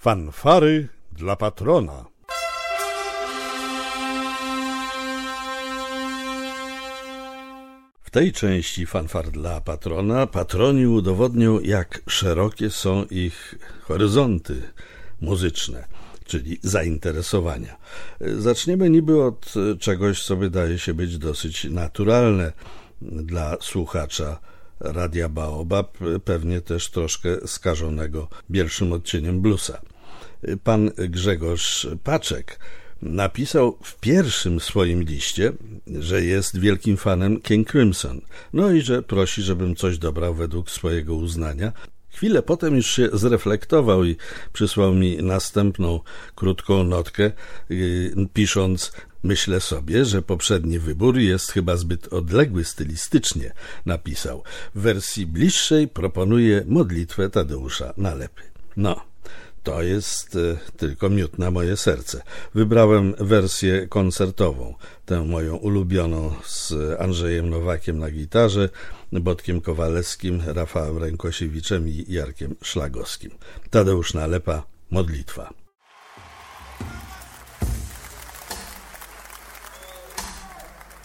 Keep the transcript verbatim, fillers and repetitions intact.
Fanfary dla patrona. W tej części fanfar dla patrona patroni udowodnią, jak szerokie są ich horyzonty muzyczne, czyli zainteresowania. Zaczniemy niby od czegoś, co wydaje się być dosyć naturalne dla słuchacza Radia Baobab, pewnie też troszkę skażonego bielszym odcieniem bluesa. Pan Grzegorz Paczek napisał w pierwszym swoim liście, że jest wielkim fanem King Crimson, no i że prosi, żebym coś dobrał według swojego uznania. Chwilę potem już się zreflektował i przysłał mi następną krótką notkę, yy, pisząc: myślę sobie, że poprzedni wybór jest chyba zbyt odległy stylistycznie. Napisał: w wersji bliższej proponuję modlitwę Tadeusza Nalepy. No, to jest y, tylko miód na moje serce. Wybrałem wersję koncertową, tę moją ulubioną, z Andrzejem Nowakiem na gitarze, Bodkiem Kowalewskim, Rafałem Rękosiewiczem i Jarkiem Szlagowskim. Tadeusz Nalepa, modlitwa.